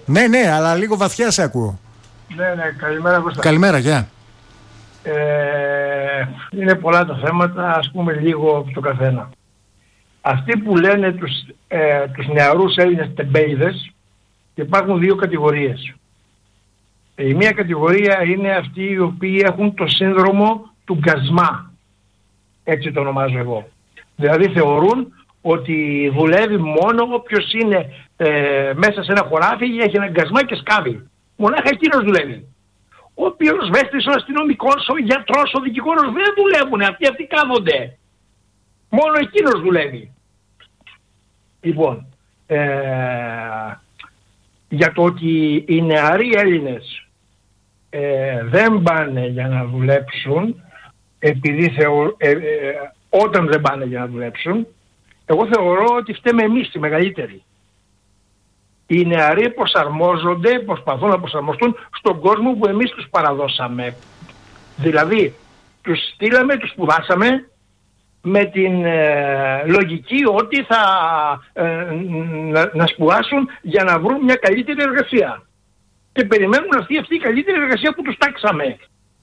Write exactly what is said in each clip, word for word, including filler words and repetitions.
Ναι, ναι, αλλά λίγο βαθιά σε ακούω. Ναι, ναι, καλημέρα Κώστα. Καλημέρα, γεια. Ε, είναι πολλά τα θέματα, ας πούμε λίγο από το καθένα. Αυτοί που λένε τους, ε, τους νεαρούς Έλληνες τεμπέιδες, υπάρχουν δύο κατηγορίες. Η μία κατηγορία είναι αυτοί οι οποίοι έχουν το σύνδρομο του γκασμά. Έτσι το ονομάζω εγώ. Δηλαδή θεωρούν ότι δουλεύει μόνο όποιος είναι ε, μέσα σε ένα χωράφι, έχει ένα γκασμά και σκάβει. Μονάχα εκείνος δουλεύει. Ο πυροσβέστης, ο αστυνομικός, ο γιατρός, ο δικηγόρος δεν δουλεύουν. Αυτοί αυτοί κάθονται. Μόνο εκείνος δουλεύει. Λοιπόν, ε, για το ότι οι νεαροί Έλληνες ε, δεν πάνε για να δουλέψουν, επειδή θεω, ε, ε, όταν δεν πάνε για να δουλέψουν, εγώ θεωρώ ότι φταίμε εμείς οι μεγαλύτεροι. Οι νεαροί προσαρμόζονται, προσπαθούν να προσαρμοστούν στον κόσμο που εμείς τους παραδώσαμε. Δηλαδή, τους στείλαμε, τους σπουδάσαμε με την ε, λογική ότι θα ε, να, να σπουδάσουν για να βρουν μια καλύτερη εργασία. Και περιμένουν αυτή, αυτή η καλύτερη εργασία που τους τάξαμε.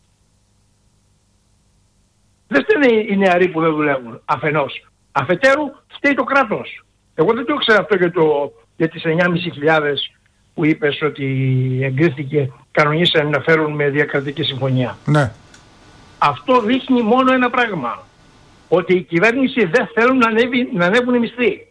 Δεν φταίνε οι νεαροί που δεν δουλεύουν, αφενός. Αφετέρου, φταίει το κράτος. Εγώ δεν το ξέρω αυτό για, το, για τις εννιά χιλιάδες πεντακόσιες που είπες ότι εγκρίθηκε, κανονίσαν να φέρουν με διακρατική συμφωνία. Ναι. Αυτό δείχνει μόνο ένα πράγμα. Ότι η κυβέρνηση δεν θέλουν να, ανέβει, να ανέβουν οι μισθοί.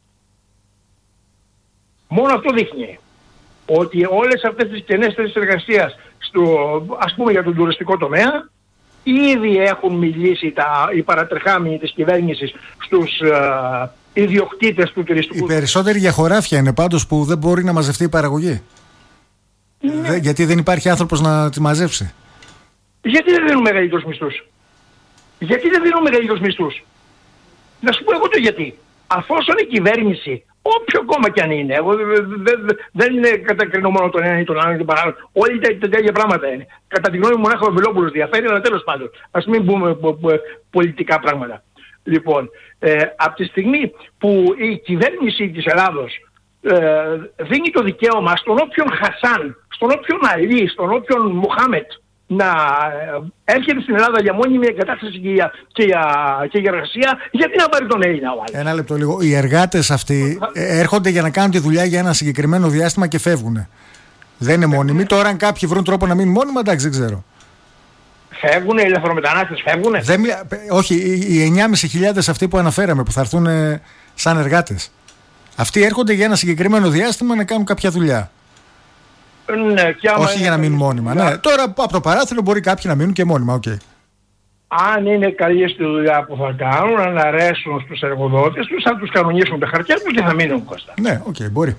Μόνο αυτό δείχνει. Ότι όλες αυτές τις κενές θέσεις εργασίας, στο, ας πούμε για τον τουριστικό τομέα, ήδη έχουν μιλήσει τα, οι παρατρεχάμενοι της κυβέρνησης στους uh, ιδιοκτήτες του τουριστικού. Οι περισσότεροι για χωράφια είναι πάντως που δεν μπορεί να μαζευτεί η παραγωγή. Ναι. Δε, γιατί δεν υπάρχει άνθρωπος να τη μαζέψει. Γιατί δεν δίνουν μεγαλύτερους μισθούς. Γιατί δεν δίνουν μεγαλύτερους μισθούς. Να σου πω εγώ το γιατί. Αφόσον η κυβέρνηση, όποιο κόμμα κι αν είναι, εγώ δεν είναι κατακρινώ μόνο τον ένα ή τον άλλο ή τον παράλληλο, όλοι τα τέτοια πράγματα είναι. Κατά τη γνώμη μου μονάχα ο Βελόπουλος διαφέρει, αλλά τέλος πάντων. Ας μην πούμε πολιτικά πράγματα. Λοιπόν, ε, από τη στιγμή που η κυβέρνηση της Ελλάδος ε, δίνει το δικαίωμα στον όποιον Χασάν, στον όποιον Αλή, στον όποιον Μουχάμετ, να έρχεται στην Ελλάδα για μόνιμη εγκατάσταση και για, και για, και για εργασία, γιατί να πάρει τον Έλληνα ο άλλος. Ένα λεπτό λίγο. Οι εργάτες αυτοί έρχονται για να κάνουν τη δουλειά για ένα συγκεκριμένο διάστημα και φεύγουν. Δεν είναι μόνιμοι. Τώρα, αν κάποιοι βρουν τρόπο να μείνουν μόνιμοι, εντάξει, δεν ξέρω. Φεύγουν, οι ελευθερομετανάστες φεύγουν. Δεν, όχι, οι εννιά χιλιάδες πεντακόσιοι αυτοί που αναφέραμε που θα έρθουν σαν εργάτες. Αυτοί έρχονται για ένα συγκεκριμένο διάστημα να κάνουν κάποια δουλειά. Ναι, και άμα όχι για να μείνουν μόνιμα. Ναι. Τώρα από το παράθυρο μπορεί κάποιοι να μείνουν και μόνιμα. Okay. Αν είναι καλή στη δουλειά που θα κάνουν, αν αρέσουν στους εργοδότες τους, θα τους κανονίσουν τα χαρτιά τους και θα μείνουν, Κώστα. Ναι, οκ, okay, μπορεί.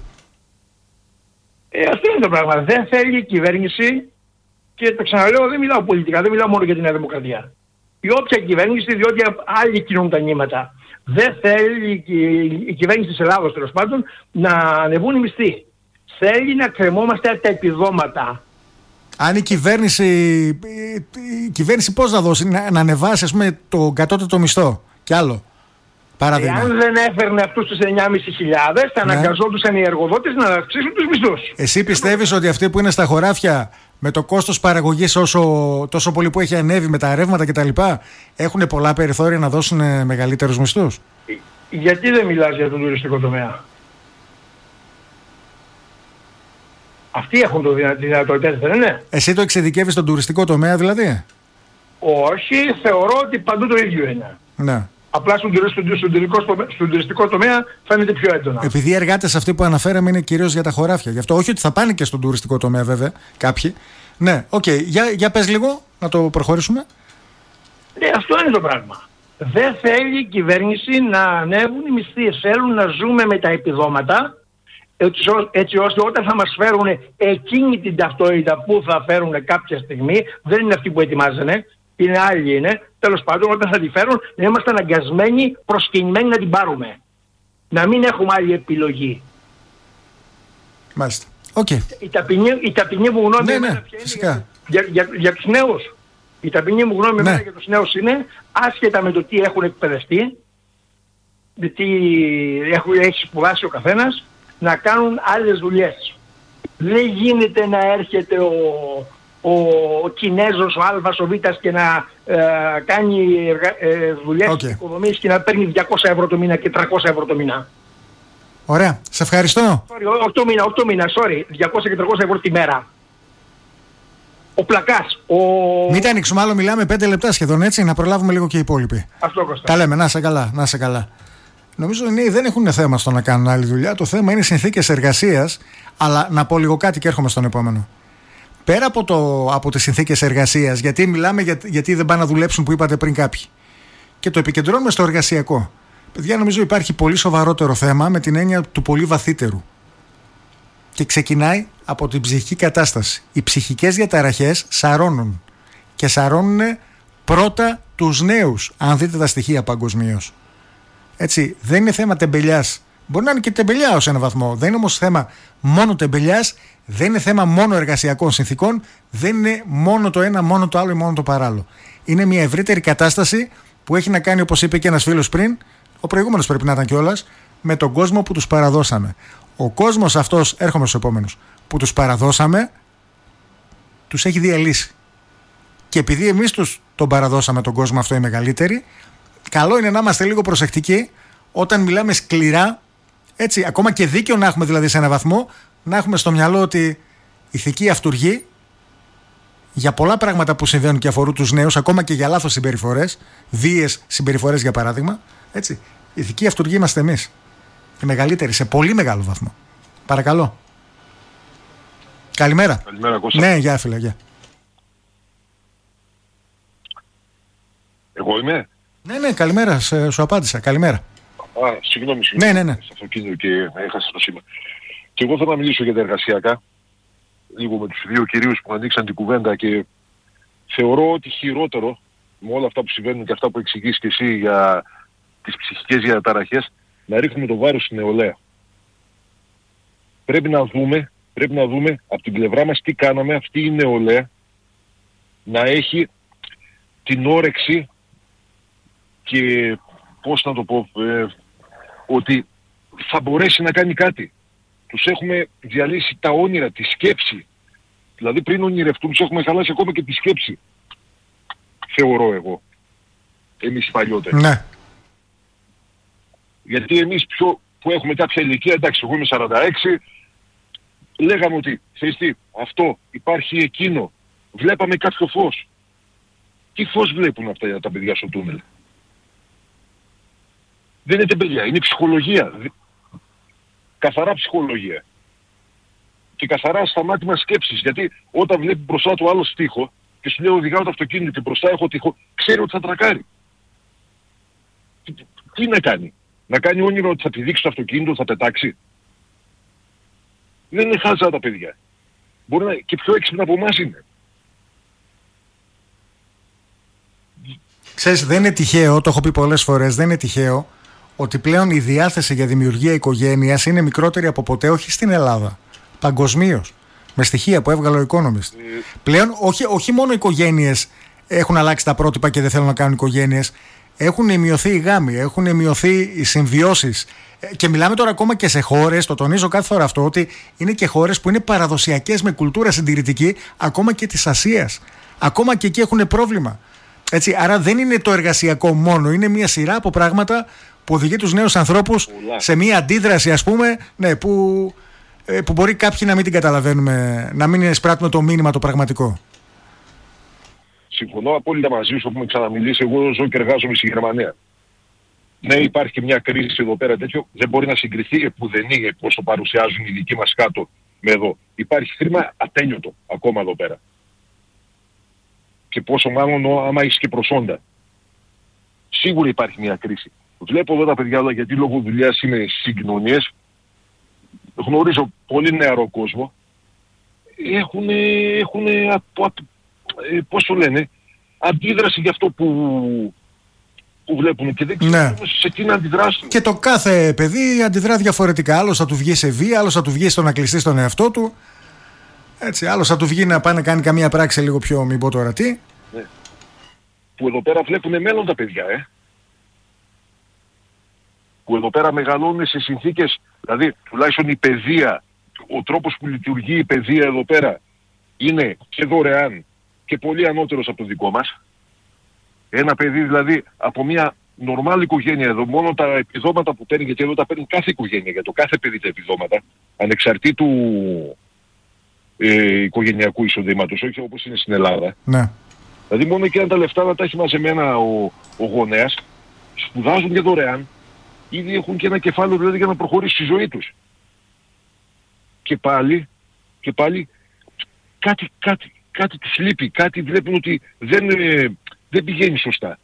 Ε, αυτό είναι το πράγμα. Δεν θέλει η κυβέρνηση, και το ξαναλέω, δεν μιλάω πολιτικά, δεν μιλάω μόνο για τη Νέα Δημοκρατία. Η όποια κυβέρνηση, διότι άλλοι κινούν τα νήματα. Δεν θέλει η κυβέρνηση της Ελλάδος, τέλος πάντων, να ανεβούν οι μισθοί. Θέλει να κρεμόμαστε από τα επιδόματα. Αν η κυβέρνηση, η κυβέρνηση πώς να δώσει, να, να ανεβάσει ας πούμε το κατώτατο μισθό κι άλλο, παράδειγμα. Εάν δεν έφερνε αυτούς τους εννιά χιλιάδες πεντακόσιους, θα ναι. αναγκαζόντουσαν οι εργοδότες να αυξήσουν τους μισθούς. Εσύ πιστεύεις ότι αυτοί που είναι στα χωράφια με το κόστος παραγωγής όσο, τόσο πολύ που έχει ανέβει με τα ρεύματα κτλ. Έχουν πολλά περιθώρια να δώσουν μεγαλύτερους μισθούς? Γιατί δεν μιλάς για τον τουριστικό τομέα? Αυτοί έχουν το δυνα... τη δυνατότητα, δεν είναι? Εσύ το εξειδικεύεις στον τουριστικό τομέα δηλαδή? Όχι, θεωρώ ότι παντού το ίδιο είναι. Ναι. Απλά στον, στον, στον, στον τουριστικό τομέα φαίνεται πιο έντονα. Επειδή οι εργάτες αυτοί που αναφέραμε είναι κυρίως για τα χωράφια. Γι' αυτό όχι ότι θα πάνε και στον τουριστικό τομέα βέβαια κάποιοι. Ναι, οκ. Okay. Για, για πες λίγο να το προχωρήσουμε. Ναι, αυτό είναι το πράγμα. Δεν θέλει η κυβέρνηση να ανέβουν οι μισθοί. Θέλουν να ζούμε με τα επιδόματα, έτσι, έτσι ώστε όταν θα μας φέρουν εκείνη την ταυτότητα που θα φέρουν κάποια στιγμή, δεν είναι αυτοί που ετοιμάζανε, είναι άλλοι είναι, τέλος πάντων όταν θα τη φέρουν να είμαστε αναγκασμένοι, προσκυνημένοι να την πάρουμε. Να μην έχουμε άλλη επιλογή. Μάλιστα. Okay. Η ταπεινή, η ταπεινή μου γνώμη ναι, ναι, φυσικά. Για, για, για, για τους νέους. Η ταπεινή μου γνώμη ναι. για τους νέους είναι, άσχετα με το τι έχουν εκπαιδευτεί, τι έχει σπουδάσει ο καθένας, να κάνουν άλλες δουλειές. Δεν γίνεται να έρχεται ο, ο, ο Κινέζος, ο Άλφας, ο Β' και να ε, κάνει ε, δουλειές okay. της οικοδομής και να παίρνει διακόσια ευρώ το μήνα και τριακόσια ευρώ το μήνα. Ωραία. Σε ευχαριστώ. Sorry, οκτώ μήνα, οκτώ μήνα, sorry. διακόσια και τριακόσια ευρώ τη μέρα. Ο Πλακάς. Ο... Μην τα ανοίξουμε άλλο, μιλάμε πέντε λεπτά σχεδόν, έτσι, να προλάβουμε λίγο και οι υπόλοιποι. Αυτό, Κώστα. Τα λέμε, να είσαι καλά, να είσαι καλά. Νομίζω οι νέοι δεν έχουν θέμα στο να κάνουν άλλη δουλειά. Το θέμα είναι οι συνθήκες εργασίας. Αλλά να πω λίγο κάτι και έρχομαι στον επόμενο. Πέρα από, το, από τις συνθήκες εργασίας, γιατί μιλάμε για, γιατί δεν πάνε να δουλέψουν που είπατε πριν κάποιοι. Και το επικεντρώνουμε στο εργασιακό. Παιδιά, νομίζω υπάρχει πολύ σοβαρότερο θέμα με την έννοια του πολύ βαθύτερου. Και ξεκινάει από την ψυχική κατάσταση. Οι ψυχικές διαταραχές σαρώνουν. Και σαρώνουν πρώτα τους νέους, αν δείτε τα στοιχεία παγκοσμίως. Έτσι, δεν είναι θέμα τεμπελιάς. Μπορεί να είναι και τεμπελιά ως ένα βαθμό. Δεν είναι όμως θέμα μόνο τεμπελιάς, δεν είναι θέμα μόνο εργασιακών συνθήκων, δεν είναι μόνο το ένα, μόνο το άλλο ή μόνο το παράλληλο. Είναι μια ευρύτερη κατάσταση που έχει να κάνει, όπως είπε και ένας φίλος πριν, ο προηγούμενος πρέπει να ήταν κιόλας, με τον κόσμο που τους παραδώσαμε. Ο κόσμος αυτός, έρχομαι στους επόμενους, που τους παραδώσαμε, τους έχει διαλύσει. Και επειδή εμείς τους τον παραδώσαμε τον κόσμο αυτό οι μεγαλύτεροι, καλό είναι να είμαστε λίγο προσεκτικοί όταν μιλάμε σκληρά, έτσι, ακόμα και δίκαιο να έχουμε δηλαδή σε ένα βαθμό, να έχουμε στο μυαλό ότι ηθική αυτουργή για πολλά πράγματα που συμβαίνουν και αφορούν τους νέους, ακόμα και για λάθος συμπεριφορές, βίαιες συμπεριφορές για παράδειγμα, έτσι, ηθική αυτουργή είμαστε εμείς. Οι μεγαλύτεροι, σε πολύ μεγάλο βαθμό. Παρακαλώ. Καλημέρα. Καλημέρα, Κώστα. Ναι, γεια φίλε, γεια. Εγώ είμαι. Ναι, ναι, καλημέρα, σε, σου απάντησα. Καλημέρα. Α, συγγνώμη, συγγνώμη. Ναι, ναι, ναι. Στο αυτοκίνητο και έχασα το σήμα. Και εγώ θέλω να μιλήσω για τα εργασιακά. Λίγο με τους δύο κυρίους που ανοίξαν την κουβέντα και θεωρώ ότι χειρότερο με όλα αυτά που συμβαίνουν και αυτά που εξηγείς και εσύ για τις ψυχικές διαταραχές, να ρίχνουμε το βάρος στην νεολαία. Πρέπει να δούμε, πρέπει να δούμε από την πλευρά μας τι κάναμε αυτή η νεολαία να έχει την όρεξη και πώς να το πω, ε, ότι θα μπορέσει να κάνει κάτι. Τους έχουμε διαλύσει τα όνειρα, τη σκέψη. Δηλαδή πριν ονειρευτούν, τους έχουμε χαλάσει ακόμα και τη σκέψη. Θεωρώ εγώ. Εμείς οι παλιότεροι. Ναι. Γιατί εμείς πιο, που έχουμε κάποια ηλικία, εντάξει, εγώ είμαι σαράντα έξι, λέγαμε ότι, ξέρεις τι, αυτό, υπάρχει εκείνο. Βλέπαμε κάποιο φως. Τι φως βλέπουν αυτά τα παιδιά στο τούνελ? Δεν είναι παιδιά, είναι ψυχολογία. Καθαρά ψυχολογία. Και καθαρά σταμάτημα σκέψης. Γιατί όταν βλέπει μπροστά του άλλο τοίχο και σου λέει οδηγάω το αυτοκίνητο και μπροστά έχω τοίχο, ξέρει ότι θα τρακάρει. Τι, τι να κάνει? Να κάνει όνειρο ότι θα πηδήξει το αυτοκίνητο, θα πετάξει? Δεν είναι χάζα τα παιδιά. Μπορεί να και πιο έξυπνα από εμάς είναι. Ξέρεις, δεν είναι τυχαίο, το έχω πει πολλές φορές, δεν είναι τυχαίο ότι πλέον η διάθεση για δημιουργία οικογένειας είναι μικρότερη από ποτέ, όχι στην Ελλάδα, παγκοσμίως, με στοιχεία που έβγαλε ο Economist. Ε... Πλέον όχι, όχι μόνο οι οικογένειες έχουν αλλάξει τα πρότυπα και δεν θέλουν να κάνουν οικογένειες, έχουν μειωθεί οι γάμοι, έχουν μειωθεί οι συμβιώσεις. Και μιλάμε τώρα ακόμα και σε χώρες, το τονίζω κάθε φορά αυτό, ότι είναι και χώρες που είναι παραδοσιακές με κουλτούρα συντηρητική, ακόμα και της Ασίας. Ακόμα και εκεί έχουν πρόβλημα. Έτσι, άρα δεν είναι το εργασιακό μόνο, είναι μια σειρά από πράγματα που οδηγεί τους νέους ανθρώπους Ουλά. σε μια αντίδραση, ας πούμε, ναι, που, που μπορεί κάποιοι να μην την καταλαβαίνουμε, να μην εισπράττουμε το μήνυμα το πραγματικό. Συμφωνώ απόλυτα μαζί σου, έχουμε ξαναμιλήσει. Εγώ ζω και εργάζομαι στη Γερμανία. Ναι, υπάρχει και μια κρίση εδώ πέρα τέτοιο. Δεν μπορεί να συγκριθεί που δεν είναι πώς το παρουσιάζουν οι δικοί μας κάτω με εδώ. Υπάρχει χρήμα ατέλειωτο ακόμα εδώ πέρα. Και πόσο μάλλον άμα έχεις και προσόντα. Σίγουρα υπάρχει μια κρίση. Βλέπω εδώ τα παιδιά, γιατί λόγω δουλειάς είμαι στις συγκοινωνίες. Γνωρίζω πολύ νεαρό κόσμο. Έχουν, έχουν πώς το λένε, αντίδραση για αυτό που, που βλέπουν και δεν ξέρουν ναι. σε τι να αντιδράσουν. Και το κάθε παιδί αντιδρά διαφορετικά. Άλλος θα του βγει σε βία, άλλος θα του βγει στο να κλειστεί στον εαυτό του. Έτσι, άλλος θα του βγει να πάει να κάνει καμία πράξη λίγο πιο μην πω τώρα τι. Ναι. Που εδώ πέρα βλέπουν μέλλον τα παιδιά, ε. Που εδώ πέρα μεγαλώνουν σε συνθήκες, δηλαδή τουλάχιστον η παιδεία, ο τρόπος που λειτουργεί η παιδεία εδώ πέρα είναι και δωρεάν και πολύ ανώτερος από το δικό μας. Ένα παιδί δηλαδή από μια νορμάλ οικογένεια εδώ, μόνο τα επιδόματα που παίρνει, γιατί εδώ τα παίρνει κάθε οικογένεια, για το κάθε παιδί τα επιδόματα, ανεξαρτήτου ε, οικογενειακού εισοδήματος, όχι όπως είναι στην Ελλάδα. Ναι. Δηλαδή μόνο και αν τα λεφτά να τα έχει μαζεμένα ο, ο γονέας, σπουδάζουν και δωρεάν, ήδη έχουν και ένα κεφάλαιο δηλαδή για να προχωρήσει στη ζωή τους. Και πάλι, και πάλι κάτι, κάτι, κάτι της λείπει, κάτι βλέπουν ότι δεν, ε, δεν πηγαίνει σωστά.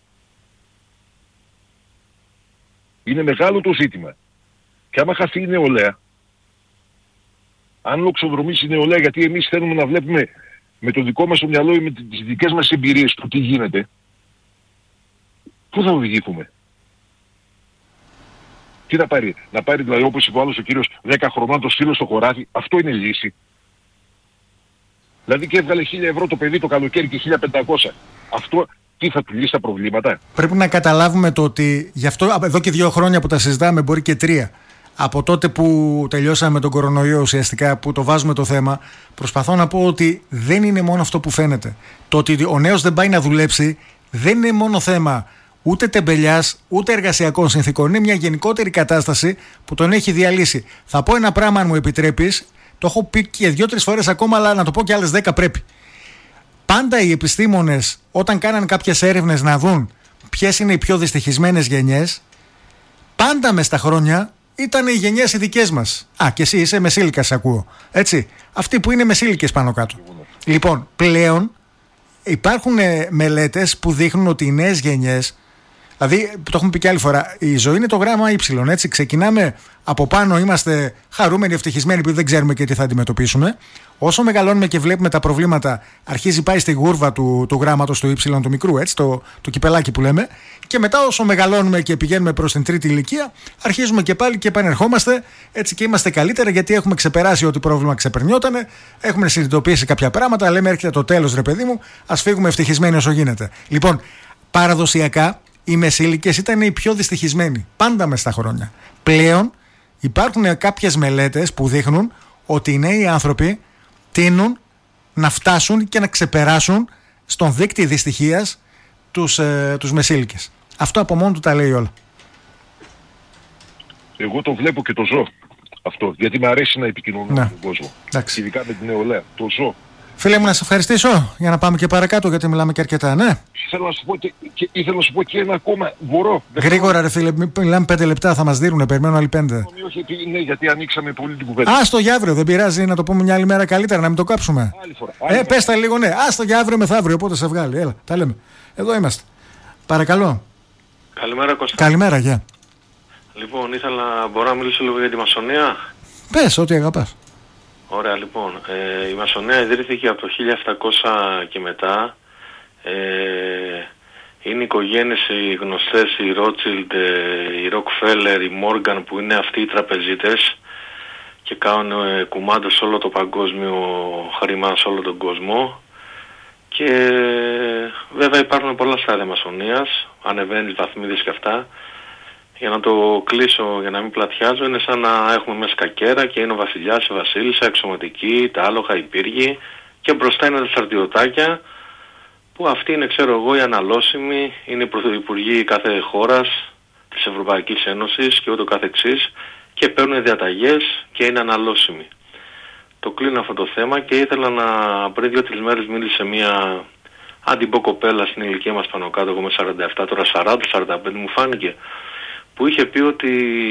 Είναι μεγάλο το ζήτημα. Και άμα χαθεί η νεολαία, αν λοξοδρομήσει η νεολαία, γιατί εμείς θέλουμε να βλέπουμε με το δικό μας το μυαλό ή με τις δικές μας εμπειρίες του τι γίνεται, πού θα οδηγηθούμε? Τι να πάρει? Να πάρει δηλαδή, όπως είπε ο άλλος ο κύριος, δέκα χρονών το στείλω στο χωράφι? Αυτό είναι λύση? Δηλαδή και έβγαλε χίλια ευρώ το παιδί το καλοκαίρι και χίλια πεντακόσια. Αυτό τι θα του λύσει τα προβλήματα? Πρέπει να καταλάβουμε το ότι γι' αυτό εδώ και δύο χρόνια που τα συζητάμε, μπορεί και τρία, από τότε που τελειώσαμε με τον κορονοϊό ουσιαστικά, που το βάζουμε το θέμα, προσπαθώ να πω ότι δεν είναι μόνο αυτό που φαίνεται. Το ότι ο νέος δεν πάει να δουλέψει δεν είναι μόνο θέμα ούτε τεμπελιάς, ούτε εργασιακών συνθήκων. Είναι μια γενικότερη κατάσταση που τον έχει διαλύσει. Θα πω ένα πράγμα, αν μου επιτρέπεις, το έχω πει και δύο-τρεις φορές ακόμα, αλλά να το πω και άλλες δέκα πρέπει. Πάντα οι επιστήμονες, όταν κάναν κάποιες έρευνες να δουν ποιες είναι οι πιο δυστυχισμένες γενιές, πάντα μες στα χρόνια ήταν οι γενιές οι δικές μας. Α, και εσύ είσαι μεσήλικας, ακούω. Έτσι. Αυτοί που είναι μεσήλικες πάνω κάτω. Λοιπόν, πλέον υπάρχουν μελέτες που δείχνουν ότι οι νέες γενιές, δηλαδή, το έχουμε πει και άλλη φορά, η ζωή είναι το γράμμα Y, έτσι. Ξεκινάμε από πάνω, είμαστε χαρούμενοι, ευτυχισμένοι, επειδή δεν ξέρουμε και τι θα αντιμετωπίσουμε. Όσο μεγαλώνουμε και βλέπουμε τα προβλήματα, αρχίζει πάει στη γούρβα του, του γράμματος του Y του μικρού, έτσι, το, το κυπελάκι που λέμε. Και μετά, όσο μεγαλώνουμε και πηγαίνουμε προς την τρίτη ηλικία, αρχίζουμε και πάλι και επανερχόμαστε, έτσι, και είμαστε καλύτερα, γιατί έχουμε ξεπεράσει ό,τι πρόβλημα ξεπερνιότανε, έχουμε συνειδητοποιήσει κάποια πράγματα, λέμε έρχεται το τέλος, ρε παιδί μου, ας φύγουμε ευτυχισμένοι όσο γίνεται. Λοιπόν, παραδοσιακά οι μεσήλικες ήταν οι πιο δυστυχισμένοι, πάντα μες στα χρόνια. Πλέον υπάρχουν κάποιες μελέτες που δείχνουν ότι οι νέοι άνθρωποι τείνουν να φτάσουν και να ξεπεράσουν στον δείκτη δυστυχίας τους, ε, τους μεσήλικες. Αυτό από μόνο του τα λέει όλα. Εγώ το βλέπω και το ζω αυτό, γιατί μου αρέσει να επικοινωνώ με τον κόσμο. Εντάξει. Ειδικά με την νεολαία. Το ζω. Φίλε μου, να σε ευχαριστήσω για να πάμε και παρακάτω, γιατί μιλάμε και αρκετά, ναι. Ήθελα να σου πω και, και, ήθελα να σου πω και ένα ακόμα. Μπορώ. Γρήγορα, ρε φίλε, μιλάμε πέντε λεπτά, θα μας δίνουνε, περιμένω άλλοι πέντε. Όχι, ναι, γιατί ανοίξαμε πολύ την κουβέντα. Άστο για αύριο, δεν πειράζει, να το πούμε μια άλλη μέρα καλύτερα, να μην το κάψουμε. Άλλη φορά. Άλλη ε, πες τα λίγο, ναι. Άστο για αύριο μεθαύριο, οπότε σε βγάλει. Έλα, τα λέμε. Εδώ είμαστε. Παρακαλώ. Καλημέρα, Κώστα. Καλημέρα, γεια. Λοιπόν, ήθελα, μπορώ να μιλήσω λίγο για τη μασονία? Πες, ό,τι αγαπάς. Ωραία, λοιπόν. Ε, η μασονία ιδρύθηκε από το χίλια επτακόσια και μετά. Ε, είναι οικογένειες οι γνωστές, οι Rothschild, οι Rockefeller, οι Morgan, που είναι αυτοί οι τραπεζίτες και κάνουν ε, κουμάντο σε όλο το παγκόσμιο χρήμα, σε όλο τον κόσμο. Και βέβαια υπάρχουν πολλά στάδια μασονίας, ανεβαίνεις βαθμίδες και αυτά. Για να το κλείσω, για να μην πλατιάζω, είναι σαν να έχουμε μέσα κακέρα και είναι ο βασιλιάς, η βασίλισσα, εξωματική, τα άλογα, οι πύργοι, και μπροστά είναι τα στρατιωτάκια, που αυτοί είναι, ξέρω εγώ, οι αναλώσιμοι, είναι οι πρωθυπουργοί κάθε χώρας της Ευρωπαϊκής Ένωσης και ούτω καθεξής, και παίρνουν διαταγές και είναι αναλώσιμοι. Το κλείνω αυτό το θέμα και ήθελα να, πριν δύο-τρεις μέρες μίλησε μια αντιπό κοπέλα στην ηλικία μας πάνω κάτω, εγώ με σαράντα επτά, τώρα σαράντα σαράντα πέντε μου φάνηκε, που είχε πει ότι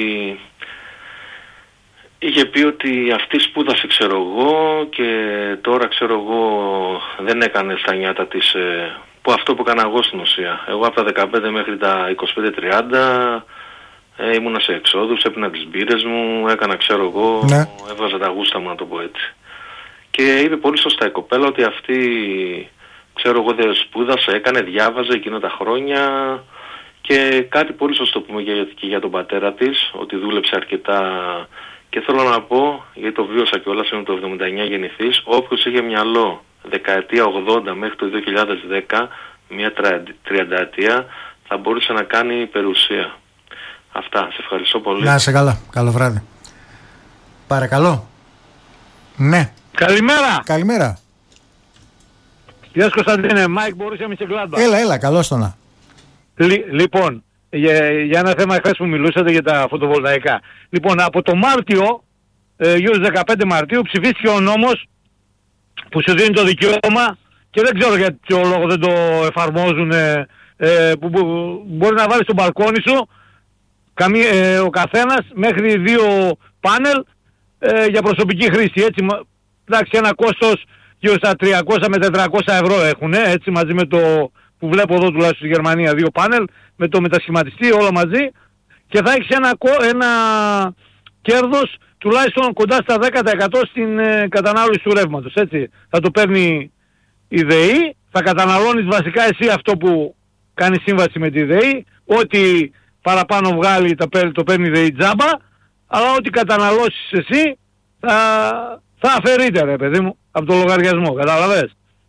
είχε πει ότι αυτή σπούδασε, ξέρω εγώ, και τώρα, ξέρω εγώ, δεν έκανε στα νιάτα της, ε, που αυτό που έκανα εγώ στην ουσία. Εγώ από τα δεκαπέντε μέχρι τα είκοσι πέντε τριάντα ε, ήμουνα σε εξόδους, έπινα τις μπύρες μου, έκανα, ξέρω εγώ, ναι. έβγαζα τα γούστα μου, να το πω έτσι. Και είπε πολύ σωστά η κοπέλα ότι αυτή, ξέρω εγώ, δεν σπούδασε, έκανε, διάβαζε εκείνα τα χρόνια. Και κάτι πολύ σωστό που πούμε και για τον πατέρα της, ότι δούλεψε αρκετά. Και θέλω να πω, γιατί το βίωσα κιόλας, είναι το εβδομήντα εννιά γεννηθής, όποιος είχε μυαλό δεκαετία ογδόντα μέχρι το δύο χιλιάδες δέκα, μια τριανταετία, θα μπορούσε να κάνει περιουσία. Αυτά, σε ευχαριστώ πολύ. Να είσαι καλά, καλό βράδυ. Παρακαλώ. Ναι. Καλημέρα. Καλημέρα. Γεια σου Κωνσταντίνε, Μάικ Μπορούσια Μισεκλάντα. Έλα, έλα, καλώς το να. Λι, λοιπόν, για, για ένα θέμα χθες που μιλούσατε για τα φωτοβολταϊκά. Λοιπόν, από το Μάρτιο, ε, γύρω στις δεκαπέντε Μαρτίου, ψηφίστηκε ο νόμος που σου δίνει το δικαίωμα και δεν ξέρω για ποιο λόγο δεν το εφαρμόζουν, ε, ε, που, που μπορεί να βάλεις στο μπαλκόνι σου καμί, ε, ο καθένας μέχρι δύο πάνελ ε, για προσωπική χρήση. Έτσι, εντάξει, ένα κόστος γύρω στα τριακόσια με τετρακόσια ευρώ έχουν, έτσι, μαζί με το που βλέπω εδώ τουλάχιστον στη Γερμανία, δύο πάνελ, με το μετασχηματιστή όλα μαζί, και θα έχεις ένα, ένα κέρδος τουλάχιστον κοντά στα δέκα τοις εκατό στην ε, κατανάλωση του ρεύματος, έτσι. Θα το παίρνει η ΔΕΗ, θα καταναλώνεις βασικά εσύ αυτό που κάνει σύμβαση με τη ΔΕΗ, ό,τι παραπάνω βγάλει το παίρνει, το παίρνει η ΔΕΗ τζάμπα, αλλά ό,τι καταναλώσεις εσύ θα, θα αφαιρείται, ρε παιδί μου, από το λογαριασμό, κατάλαβες.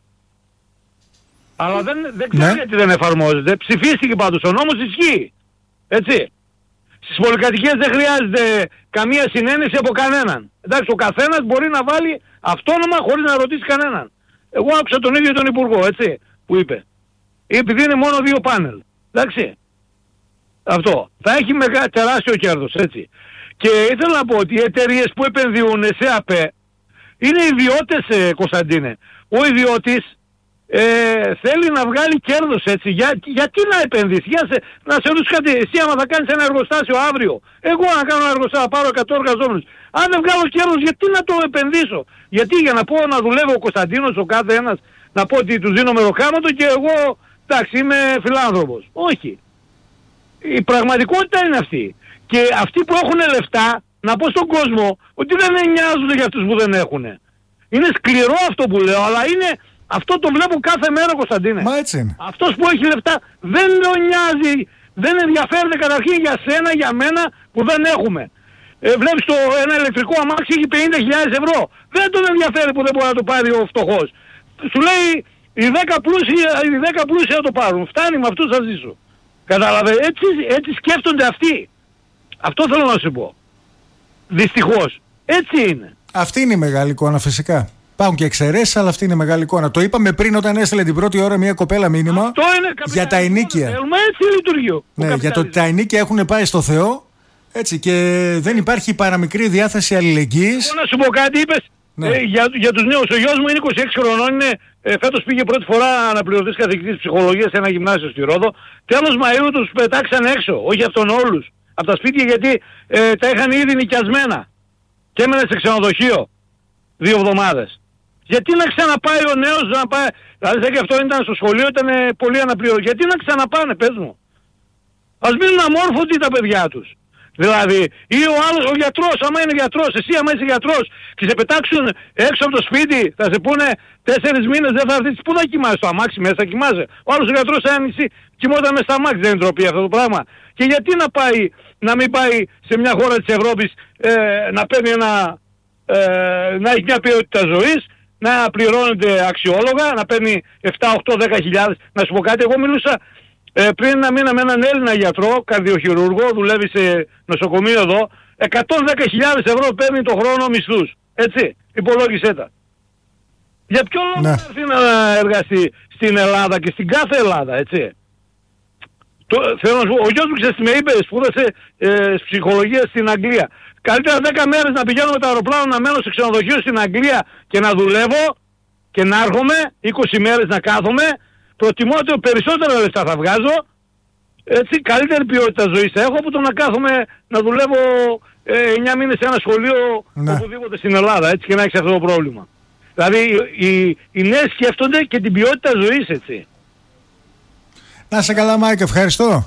Αλλά δεν, δεν ξέρω ναι. γιατί δεν εφαρμόζεται. Ψηφίστηκε πάντως ο νόμος, ισχύει. Έτσι. Στις πολυκατοικίες δεν χρειάζεται καμία συνένεση από κανέναν. Εντάξει, ο καθένας μπορεί να βάλει αυτόνομα χωρίς να ρωτήσει κανέναν. Εγώ άκουσα τον ίδιο τον Υπουργό, έτσι, που είπε. Επειδή είναι μόνο δύο πάνελ. Εντάξει. Αυτό. Θα έχει μεγα, τεράστιο κέρδος, έτσι. Και ήθελα να πω ότι οι εταιρείες που επενδύουν σε ΑΠΕ είναι ιδιώτες, ε, Κωνσταντίνε. Ο ιδιώτης ε, θέλει να βγάλει κέρδος, έτσι. Για, γιατί να επενδύσει, για σε, να σε ρωτήσω κάτι, εσύ άμα θα κάνεις ένα εργοστάσιο αύριο, εγώ να κάνω ένα εργοστάσιο, να πάρω εκατό εργαζόμενους, αν δεν βγάλω κέρδος, γιατί να το επενδύσω? Γιατί για να πω να δουλεύω ο Κωνσταντίνος, ο κάθε ένας, να πω ότι του δίνω μεροκάματο και εγώ, εντάξει, είμαι φιλάνθρωπος. Όχι. Η πραγματικότητα είναι αυτή. Και αυτοί που έχουν λεφτά, να πω στον κόσμο ότι δεν νοιάζουν για αυτούς που δεν έχουν. Είναι σκληρό αυτό που λέω, αλλά είναι, αυτό το βλέπω κάθε μέρα, Κωνσταντίνε. Μα έτσι είναι. Αυτός που έχει λεφτά δεν τον νοιάζει, δεν ενδιαφέρεται καταρχήν για σένα, για μένα που δεν έχουμε. Ε, βλέπεις το ένα ηλεκτρικό αμάξι έχει πενήντα χιλιάδες ευρώ. Δεν τον ενδιαφέρει που δεν μπορεί να το πάρει ο φτωχός. Σου λέει οι δέκα πλούσιοι, οι δέκα πλούσιοι να το πάρουν. Φτάνει, με αυτούς θα ζήσω. Κατάλαβε, έτσι, έτσι σκέφτονται αυτοί. Αυτό θέλω να σου πω. Δυστυχώς. Έτσι είναι. Αυτή είναι η μεγάλη εικόνα φυσικά. Υπάρχουν και εξαιρέσεις, αλλά αυτή είναι η μεγάλη εικόνα. Το είπαμε πριν όταν έστειλε την πρώτη ώρα μια κοπέλα μήνυμα για τα ενίκια. Θέλουμε, έτσι λειτουργεί. Ναι, για το ότι τα ενίκια έχουν πάει στο Θεό, έτσι, και δεν υπάρχει παραμικρή διάθεση αλληλεγγύης. Εγώ να σου πω κάτι, είπες. Ναι. Ε, για, για τους νέους, ο γιος μου είναι είκοσι έξι χρονών, είναι, ε, φέτος πήγε πρώτη φορά αναπληρωτής καθηγητής ψυχολογίας σε ένα γυμνάσιο στη Ρόδο. Τέλος Μαΐου τους πετάξαν έξω, όχι αυτόν όλους, από τα σπίτια, γιατί ε, τα είχαν ήδη νοικιασμένα και έμενε σε ξενοδοχείο δύο εβδομάδες. Γιατί να ξαναπάει ο νέος, να πάει, δηλαδή και αυτό ήταν στο σχολείο, ήταν πολύ αναπληρωτή. Γιατί να ξαναπάνε, πες μου. Ας μείνουν αμόρφωτοι τα παιδιά τους. Δηλαδή, ή ο άλλος, ο γιατρός, άμα είναι γιατρός, εσύ άμα είσαι γιατρός και σε πετάξουν έξω από το σπίτι, θα σε πούνε τέσσερις μήνες δεν θα έρθεις, πού θα κοιμάσαι, το αμάξι μέσα θα κοιμάσαι. Ο άλλος ο γιατρός αν νησί κοιμόταν μέσα στα αμάξι, δεν είναι ντροπή αυτό το πράγμα. Και γιατί να πάει, να μην πάει σε μια χώρα της Ευρώπης ε, να παίρνει ένα, ε, να έχει μια ποιότητα ζωής, να πληρώνεται αξιόλογα, να παίρνει επτά, οκτώ, δέκα χιλιάδες. Να σου πω κάτι, εγώ μιλούσα Ε, πριν ένα μήνα με έναν Έλληνα γιατρό, καρδιοχειρουργό, δουλεύει σε νοσοκομείο εδώ, εκατόν δέκα χιλιάδες ευρώ παίρνει το χρόνο μισθούς. Έτσι, υπολόγισέ τα. Για ποιο λόγο να έρθει να εργαστεί στην Ελλάδα και στην κάθε Ελλάδα, έτσι. Το, θέλω να σου πω, ο γιος μου ξέρεις τι με είπε, σπούδασε ε, ψυχολογία στην Αγγλία. Καλύτερα δέκα μέρες να πηγαίνω με το αεροπλάνο, να μένω σε ξενοδοχείο στην Αγγλία και να δουλεύω και να έρχομαι, είκοσι μέρες να κάθομαι. Προτιμώ ότι περισσότερα λεφτά θα βγάζω, έτσι, καλύτερη ποιότητα ζωής θα έχω από το να κάθομαι να δουλεύω ε, εννιά μήνες σε ένα σχολείο, ναι, οπουδήποτε στην Ελλάδα, έτσι, και να έχεις αυτό το πρόβλημα. Δηλαδή οι, οι, οι νέοι σκέφτονται και την ποιότητα ζωής, έτσι. Να σε καλά, Μάικ, ευχαριστώ.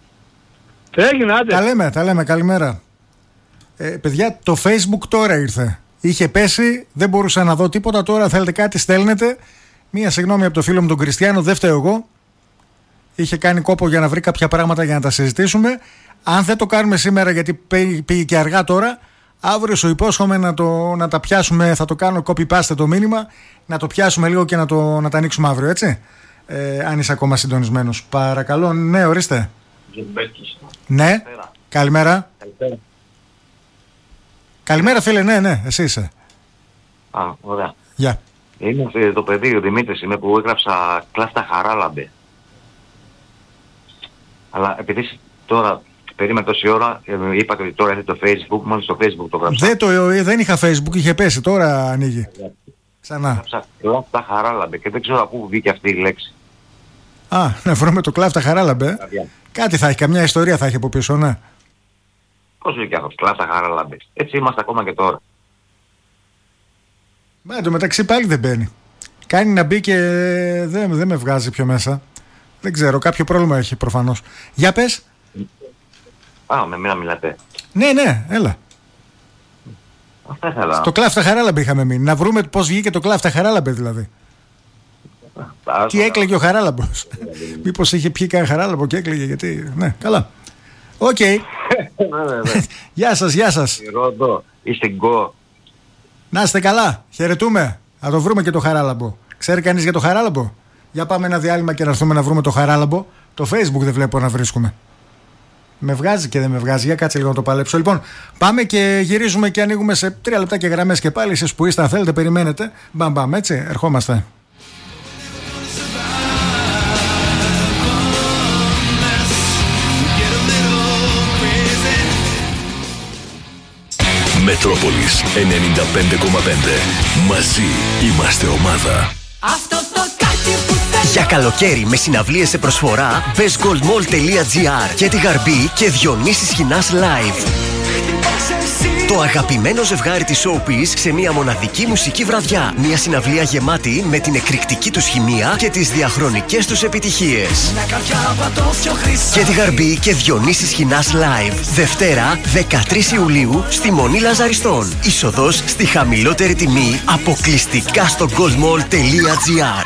Έγινε, άντε. Τα λέμε, τα λέμε, καλημέρα. Ε, παιδιά, το Facebook τώρα ήρθε. Είχε πέσει, δεν μπορούσα να δω τίποτα, τώρα θέλετε κάτι, στέλνετε. Μία συγγνώμη από το φίλο μου τον Κριστιανό, δεν φταίω εγώ. Είχε κάνει κόπο για να βρει κάποια πράγματα για να τα συζητήσουμε. Αν δεν το κάνουμε σήμερα, γιατί πήγε και αργά τώρα, αύριο σου υπόσχομαι να, το, να τα πιάσουμε. Θα το κάνω copy-paste το μήνυμα, να το πιάσουμε λίγο και να, το, να τα ανοίξουμε αύριο, έτσι. Ε, αν είσαι ακόμα συντονισμένος. Παρακαλώ, ναι, ορίστε. Ναι, καλημέρα. Καλημέρα. Καλημέρα, φίλε, ναι, ναι, εσύ είσαι. Α, ωραία. Γεια. Yeah. Είναι το παιδί, ο Δημήτρης είμαι, που έγραψα κλάφτα Χαράλαμπε. Αλλά επειδή τώρα περίμενα τόση ώρα, είπατε ότι τώρα είναι το Facebook, μόλις στο Facebook το γράψα. Δεν, το, δεν είχα Facebook, είχε πέσει, τώρα ανοίγει. Ξανά. Έγραψα κλάφτα Χαράλαμπε και δεν ξέρω από πού βγήκε αυτή η λέξη. Α, να βρούμε το κλάφτα Χαράλαμπε. Κάτι θα έχει, καμιά ιστορία θα έχει από πίσω, ναι. Πώς βγήκε αυτό, κλάφτα Χαράλαμπε. Έτσι είμαστε ακόμα και τώρα. Μα εν τω μεταξύ πάλι δεν μπαίνει. Κάνει να μπει και δεν, δεν με βγάζει πιο μέσα. Δεν ξέρω, κάποιο πρόβλημα έχει προφανώς. Για πες. Α, με μένα μιλάτε. Ναι, ναι, έλα. Αυτά ήθελα. Στο κλάφτα Χαράλαμπε είχαμε μείνει. Να βρούμε πώς βγήκε το κλάφτα Χαράλαμπε δηλαδή. Α, τι έκλαιγε ο Χαράλαμπος. Μήπως είχε πιει κανένα Χαράλαμπο και έκλαιγε γιατί. Ναι, καλά. Οκ. Okay. Γεια σας, γεια σας. Ρόντο, είστε γκο. Να είστε καλά. Χαιρετούμε. Θα το βρούμε και το Χαράλαμπο. Ξέρει κανείς για το Χαράλαμπο? Για πάμε ένα διάλειμμα και να έρθουμε να βρούμε το Χαράλαμπο. Το Facebook δεν βλέπω να βρίσκουμε. Με βγάζει και δεν με βγάζει. Για κάτσε λίγο να το παλέψω. Λοιπόν, πάμε και γυρίζουμε και ανοίγουμε σε τρία λεπτά και γραμμές και πάλι. Εσείς που είστε, αν θέλετε, περιμένετε. Μπαμ, μπαμ, έτσι. Ερχόμαστε. Μετρόπολης ενενήντα πέντε κόμμα πέντε. Μαζί είμαστε ομάδα. Αυτό το κάτι που θέλω. Για καλοκαίρι με συναυλίες σε προσφορά, bestgoldmall τελεία gr και τη Γαρμπή και Διονύσης Χινάς live. Το αγαπημένο ζευγάρι της Showbiz σε μια μοναδική μουσική βραδιά. Μια συναυλία γεμάτη με την εκρηκτική τους χημεία και τις διαχρονικές τους επιτυχίες. Και τη Γαρμπή και Διονύσης Χινάς live. Δευτέρα δεκατρείς Ιουλίου στη Μονή Λαζαριστών. Είσοδος στη χαμηλότερη τιμή αποκλειστικά στο goldmall τελεία gr.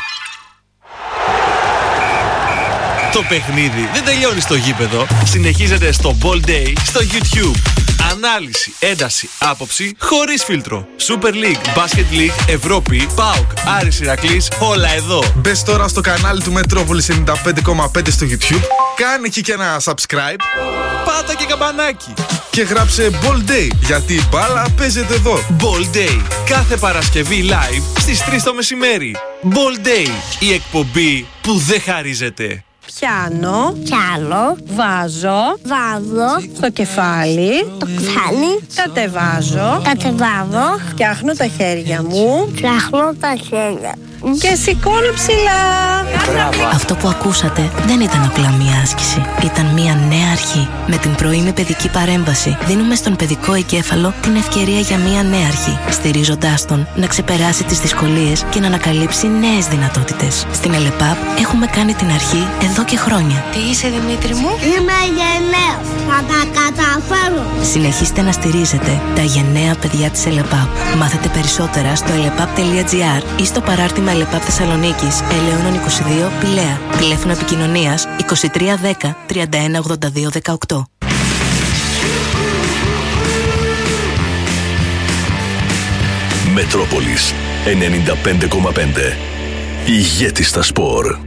Το παιχνίδι δεν τελειώνει στο γήπεδο. Συνεχίζεται στο Ball Day στο YouTube. Ανάλυση, ένταση, άποψη, χωρίς φίλτρο. Super League, Basket League, Ευρώπη, ΠΑΟΚ, Άρης Ηρακλής, όλα εδώ. Μπες τώρα στο κανάλι του Μετρόπολης ενενήντα πέντε κόμμα πέντε στο YouTube. Κάνε εκεί και ένα subscribe. Πάτα και καμπανάκι. Και γράψε Ball Day, γιατί η μπάλα παίζεται εδώ. Ball Day, κάθε Παρασκευή live στις τρεις το μεσημέρι. Ball Day, η εκπομπή που δεν χαρίζεται. Πιάνω, πιάνω, βάζω, βάζω, στο κεφάλι, το κεφάλι, κατεβάζω, κατεβάζω, φτιάχνω τα χέρια μου, φτιάχνω τα χέρια και σηκώνω ψηλά. Αυτό που ακούσατε δεν ήταν απλά μία άσκηση. Ήταν μία νέα αρχή. Με την πρωινή παιδική παρέμβαση δίνουμε στον παιδικό εγκέφαλο την ευκαιρία για μία νέα αρχή, στηρίζοντάς τον να ξεπεράσει τις δυσκολίες και να ανακαλύψει νέες δυνατότητες. Στην ΕΛΕΠΑΠ έχουμε κάνει την αρχή εδώ και χρόνια. Τι είσαι, Δημήτρη μου? Είμαι γενναίος. Θα τα καταφέρω. Συνεχίστε να στηρίζετε τα γενναία παιδιά της ΕΛΕΠΑΠ. Μάθετε περισσότερα στο ελεπαπ τελεία gr ή στο παράρτημα ΕΛΕΠΑΠ Θεσσαλονίκης, Ελαιώνων είκοσι δύο, Πηλαία. Τηλέφωνο επικοινωνίας είκοσι τρία δέκα τριάντα ένα ογδόντα δύο δεκαοκτώ. Μετρόπολης ενενήντα πέντε κόμμα πέντε. Ηγέτη στα σπορ.